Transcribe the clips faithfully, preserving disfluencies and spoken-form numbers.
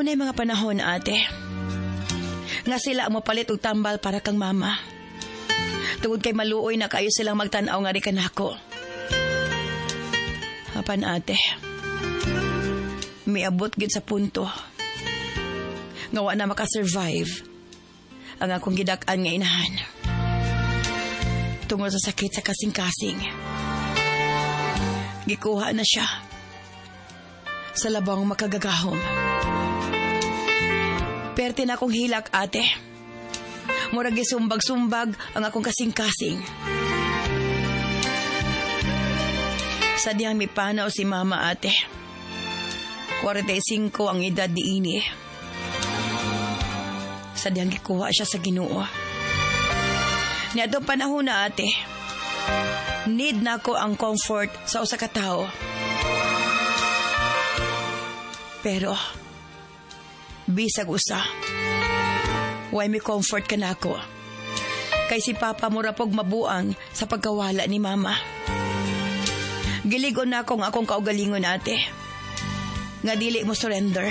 Dunay mga panahon, ate, nga sila mo palit og tambal para kang mama. Tungod kay maluoy na kayo silang magtanaw nga ri kanako. Apan ate, miabot gid sa punto nga wa na makasurvive ang akong gidak-an nga inahan. Tungod sa sakit sa kasing-kasing, gikuha na siya sa labang makagagahom. Perte na akong hilak, ate. Murag gisumbag-sumbag ang akong kasing-kasing. Sadyang mipanaw si mama, ate. forty-five ang edad diini. Sadyang gikuha siya sa Ginoo. Niadtong panahon na, ate, need na ko ang comfort sa usa ka tawo. Pero bisag usa, way mi comfort ka nako. Kay si Papa mura pog mabuang sa pagkawala ni Mama. Giligon na akong akong kaugalingon, ate, nga dili mo surrender.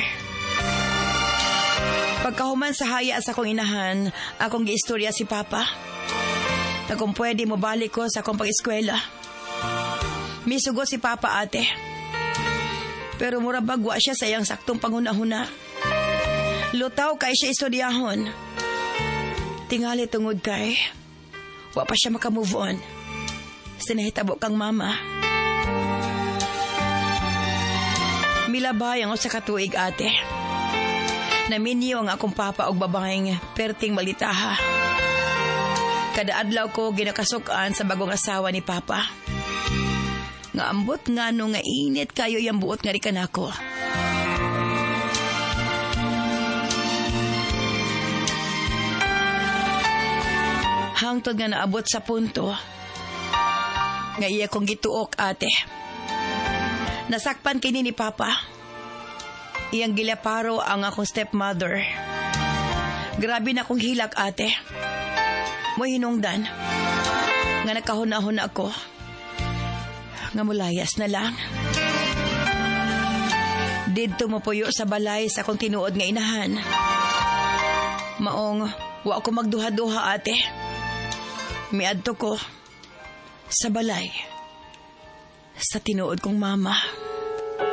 Pagkahuman sa haya sa akong inahan, akong giistorya si Papa na kung pwede mo balik ko sa akong pag-eskwela. Misugo si Papa, ate. Pero mura bagwa siya sa iyang saktong panghuna-huna. Lutaw kay siya istoryahon. Tingali tungod kay wa pa siya makamove on. Sinahitabo kang mama. Milabay ang usa ka tuig, ate. Naminyo ang akong papa og babaeng perting malitaha. Kada adlaw ko ginakasukan sa bagong asawa ni Papa. Nga ambot nga no nga init kayo yung buot nga rikan ako. Hangtod nga naabot sa punto nga iya kong gituok, ate. Nasakpan kini ni Papa. Iyang gilaparo ang akong stepmother. Grabe na akong hilak, ate. Mo hinungdan nga nakahunahon ako nga mulayas na lang. Didto mo puyo sa balay sa akong tinuod nga inahan. Maong wa ko magduha-duha, ate. Miadto ko sa balay sa tinuod kong mama.